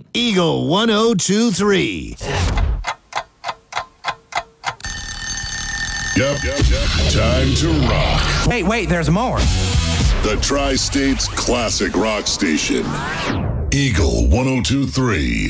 Eagle 1023. Yep. Time to rock. Wait, there's more. The Tri-State's classic rock station. Eagle 1023.